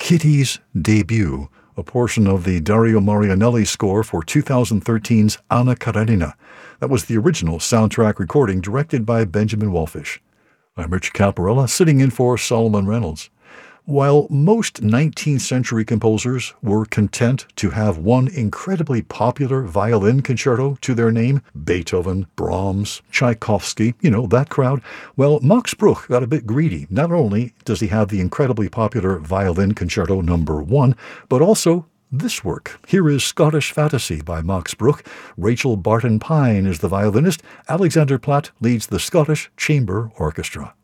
Kitty's Debut, a portion of the Dario Marianelli score for 2013's Anna Karenina. That was the original soundtrack recording directed by Benjamin Wallfish. I'm Rich Caparella, sitting in for Solomon Reynolds. While most 19th century composers were content to have one incredibly popular violin concerto to their name, Beethoven, Brahms, Tchaikovsky, that crowd, well, Max Bruch got a bit greedy. Not only does he have the incredibly popular Violin Concerto No. 1, but also this work. Here is Scottish Fantasy by Max Bruch. Rachel Barton Pine is the violinist. Alexander Platt leads the Scottish Chamber Orchestra.